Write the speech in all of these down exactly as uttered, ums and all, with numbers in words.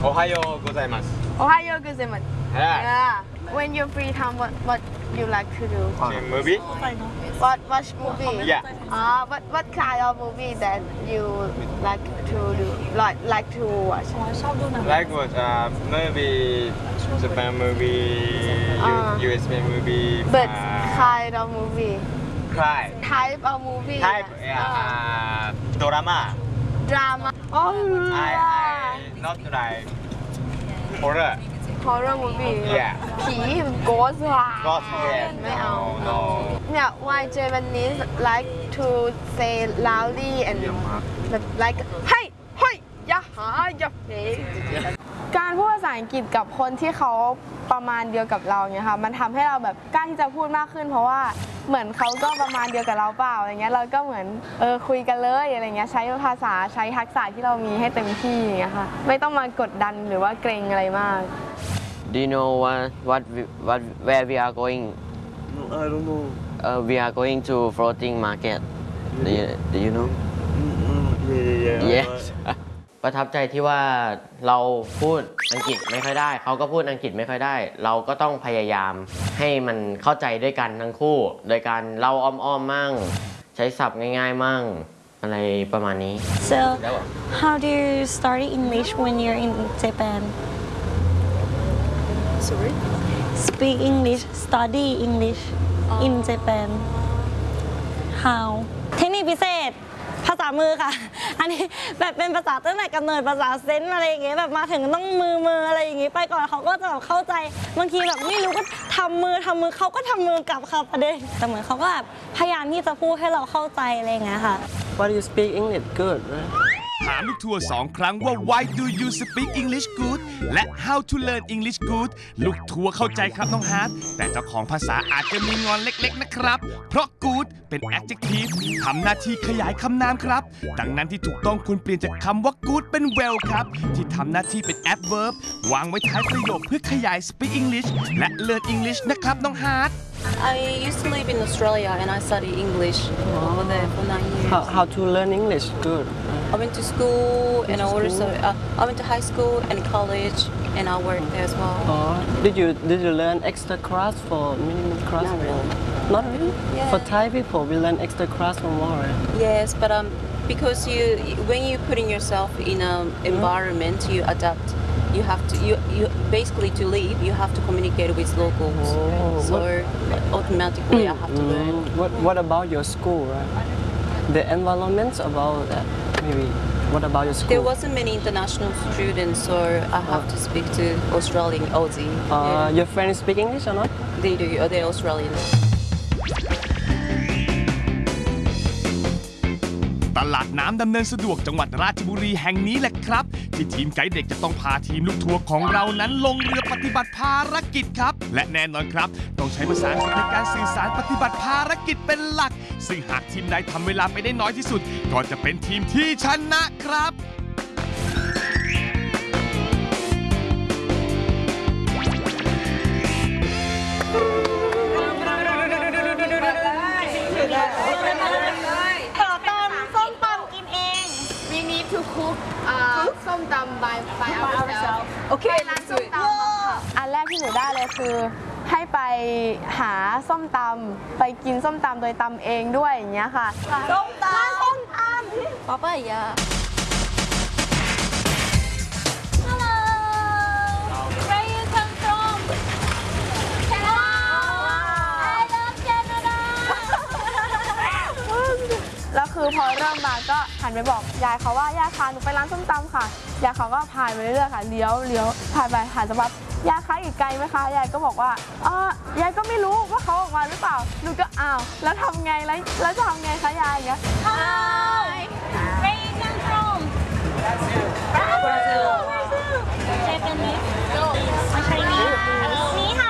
おはようございます。 おはようございます Yeah When you're free time what what you like to do Movie? What watch movie Yeah. Ah what what kind of movie that you like to do like like to watch Like what? Uh, movie, Japan movie, Uh. U S A movie. But uh, kind of movie Cry. type of movie Type. Yeah. Uh, drama. drama Oh I, I not like horror. horror movie Yeah. ผี ghost ว่ะ God. Yeah. ไม่เอา No. No. เนี่ย why Japanese like to say loudly and แบบ like เฮ้ยเฮ้ยอย่าหาอย่าเฮ้การพูดภาษาอังกฤษกับคนที่เขาประมาณเดียวกับเราเนี่ยค่ะมันทำให้เราแบบกล้าที่จะพูดมากขึ้น เพราะว่าเหมือนเขาก็ประมาณเดียวกับเราเปล่าอะไรเงี้ยเราก็เหมือนเออคุยกันเลยอะไรเงี้ยใช้ภาษาใช้ทักษะที่เรามีให้เต็มที่อย่างเงี้ยค่ะไม่ต้องมากดดันหรือว่าเกรงอะไรมาก Do you know what what we, what where we are going? No, I don't know. Uh, we are going to floating market. Do you, do you know? Mm, yeah, yeah, yeah. Yes. ประทับใจที่ว่าเราพูดอังกฤษไม่ค่อยได้ เขาก็พูดอังกฤษไม่ค่อยได้ เราก็ต้องพยายามให้มันเข้าใจด้วยกันทั้งคู่ โดยการเล่าอ้อมๆมั่ง ใช้ศัพท์ง่ายๆมั่ง อะไรประมาณนี้ So how do you study English when you're in Japan? Sorry? Speak English, study English in Japan. How? เทคนิคพิเศษภาษามือค่ะ อันนี้แบบเป็นภาษาตั้งแต่กำเนิดภาษาเซนส์อะไรอย่างเงี้ยแบบมาถึงต้องมือมืออะไรอย่างงี้ไปก่อนเขาก็จะแบบเข้าใจบางทีแบบไม่รู้ก็ทำมือทำมือเขาก็ทำมือกลับค่ะประเด็นแต่เหมือนเขาก็แบบพยายามที่จะพูดให้เราเข้าใจอะไรอย่างเงี้ยค่ะ Why do you speak English good right? ถามลูกทัวร์สองครั้งว่า Why do you speak English good และ How to learn English good ลูกทัวร์เข้าใจครับน้องฮาร์ดแต่เจ้าของภาษาอาจจะมีงอนเล็กๆนะครับเพราะ good เป็น adjective ทำหน้าที่ขยายคำนามครับดังนั้นที่ถูกต้องควรเปลี่ยนจากคำว่า good เป็น well ครับที่ทำหน้าที่เป็น adverb วางไว้ท้ายประโยคเพื่อขยาย speak English และ learn English นะครับน้องฮาร์ด I used to live in Australia and I studied English over there for nine years. How, how to learn English good? I went to school and I also uh, I went to high school and college and I worked there as well. Oh, did you did you learn extra class for minimum class? Not really. Not really? Yeah. For Thai people, we learn extra class for more. Yes, but um, because you when you putting yourself in an environment, you adapt. You have to you you basically to live. You have to communicate with locals. Oh, so like, automatically, I have to learn. What what about your school? Right? The environment about that maybe. What about your school? There wasn't many international students, so I have to speak to Australian Aussie. Uh, yeah. Your friends speak English or not? They do. They're Australian. ตลาดน้ำดำเนินสะดวกจังหวัดราชบุรีแห่งนี้แหละครับที่ทีมไกด์เด็กจะต้องพาทีมลูกทัวร์ของเรานั้นลงเรือปฏิบัติภารกิจครับและแน่นอนครับต้องใช้ภาษาอังกฤษในการสื่อสารปฏิบัติภารกิจเป็นหลักซึ่งหากทีมใดทำเวลาไปได้น้อยที่สุดก็จะเป็นทีมที่ชนะครับส้มตำ by by ourselves โอเคร้านส้มตำอันแรกที่หนูได้เลยคือให้ไปหาส้มตำไปกินส้มตำโดยตำเองด้วยอย่างเงี้ยค่ะส้มตำส้มตำ Papaya. Hello Where you come from Hello I love Canada แล้วคือพอเริ่มมาก็หันไปบอกยายเขาว่ายายพาหนูไปร้านส้มตำค่ะยายเขาก็พาไปเรื่อยๆค่ะเลี้ยวเลี้ยวพาไปหาสักพักยายคะอีกไกลไหมคะยายก็บอกว่าเออยายก็ไม่รู้ว่าเขาออกมาหรือเปล่าหนูก็อ้าวแล้วทำไงแล้วแล้วจะทำไงคะยายอย่างเงี้ย Hello Where you come from Brazil. Japanese or Chinese นี่ค่ะ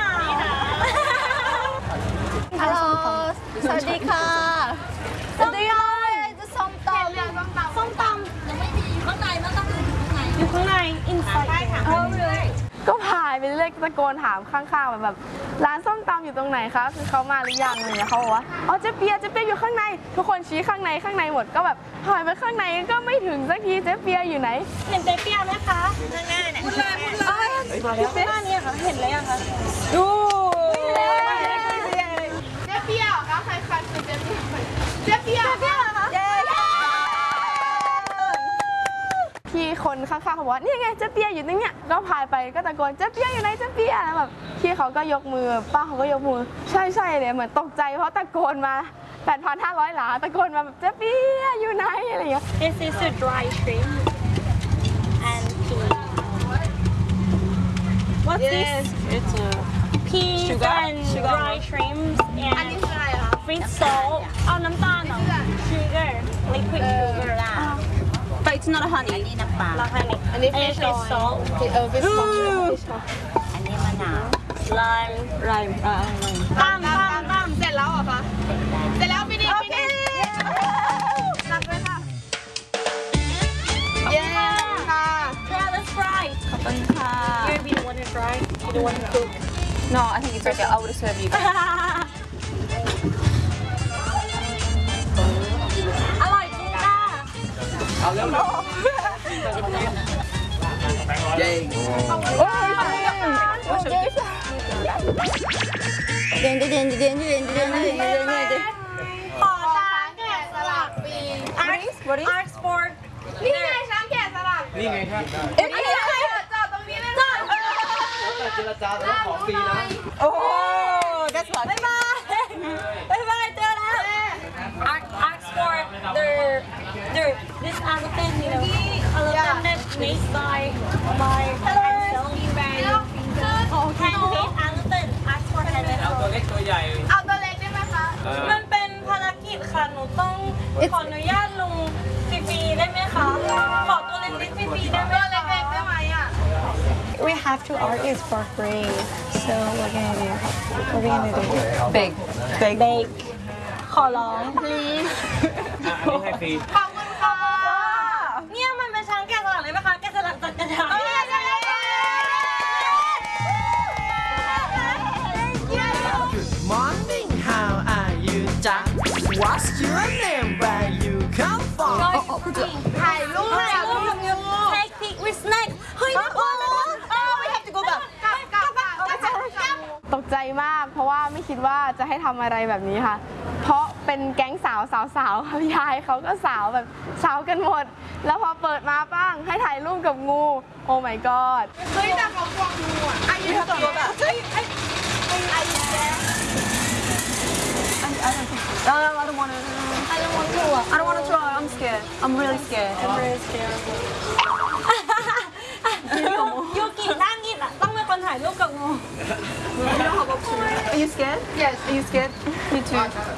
Hello สวัสดีค่ะสวัสดีค่ะจะส้มตำส้มตำยังไม่มีอยู่ข้างในมันต้องอยู่ข้างในอยู่ข้างใน inside ค่ะก็พายไปเรื่อยๆตะโกนถามข้างๆแบบแบบร้านส้มตำอยู่ตรงไหนคะคือเขามาหรือยังอะไรเงี้ยเขาบอกว่าอ๋อเจ๊เปียเจ๊เปียอยู่ข้างในทุกคนชี้ข้างในข้างในหมดก็แบบถอยไปข้างในก็ไม่ถึงสักทีเจ๊เปียอยู่ไหนเห็นเจ๊เปียไหมคะข้างหน้าเนี่ยพูดเลยพูดเลยมาแล้วข้างหน้าเนี่ยค่ะเห็นแล้วยังคะดูเจ๊เปียเหรอคะใครใครคือเจ๊เปียเจ๊เปียเจ๊เปียเหรอคะพี่คนข้างๆเขาบอกว่านี่ไงเจ๊เปียอยู่ตรงเนี้ยก็พายไปก็ตะโกนเจ๊เปียอยู่ไหนเจ๊เปียแล้วแบบพี่เขาก็ยกมือป้าเขาก็ยกมือใช่ใช่เลยเหมือนตกใจเพราะตะโกนมา แปดพันห้าร้อย หลาตะโกนมาแบบเจ๊เปียอยู่ไหนอะไรอย่างเงี้ย This is a dry shrimp and pea. What's this? It's a Peas Sugar? and Sugar. dry shrimps อันนี้ and คืออะไรคะ fruit salt. เอาน้ำตาลเหรอ Sugar. Liquid sugar ล่ะ but it's not a honey. แล้วค่ะนี่อันนี้อันนี้ fish fish salt. เออ fish salt fish salt Lime. Right. Uh, ตั้มตั้มตั้มเสร็จแล้วเหรอคะเสร็จแล้วพี่ดิพี่ดิหนักเลยค่ะเย้ค่ะ Try the fry. You're be the one to try. You the one to cook. no, I think it's okay. I would serve you. อร่อยจริงค่ะเย้ขอช้างแกะสลักปี What is? Art sport นี่ไงช้างแกะสลักนี่ไงครับเอ๊ะนี่ไงจอดตรงนี้เลยจอดเจรจาต้องขอฟรีนะ Oh, that's lucky. บ๊ายบายบ๊ายบายเจอแล้ว Art Art sport they're they're this elephant you know elephant that made by by myself by handmade elephant Art sport handmade ตัวเล็กตัวใหญ่เอาตัวเล็กได้ไหมคะมันเป็นภารกิจค่ะ หนูต้องขออนุญาตลุงฟรีๆได้ไหมคะ ขอตัวเล็กๆฟรีๆได้ไหมตัวคะเล็กๆได้ไหมอ่ะ We have to art is for free. So we're gonna do. What are we gonna do? Big. Bake ขอร้อง please อันนี้ให้ฟรีขอบคุณค่ะเนี่ยมันเป็นช้างแกะสลักเลยไหมคะแกะสลักจากกระดาษ Morning, how are you, Jack? What's your name? Where you come from? ถ่ายรูปถ่ายรูปกับยู Take pic with snake เฮ้ยน่ากลัวจังเลย we have to go back. กลับกลับกลับกลับกลับตกใจมากเพราะว่าไม่คิดว่าจะให้ทำอะไรแบบนี้ค่ะ เพราะเป็นแก๊งสาวสาวสาวๆยายเขาก็สาวแบบสาวกันหมด แล้วพอเปิดมาป้างให้ถ่ายรูปกับงู โอ้ my god เฮ้ยแต่เขากลัวงูอ่ะอายุเท่าไหร่ No, no, I don't want to. I don't want to. I don't want to try. I'm scared. I'm really scared. I'm really scared. ยูกินั่งกินอ่ะ ต้องเป็นคนถ่ายรูปกับงู Are you scared? yes Are you scared? Me too.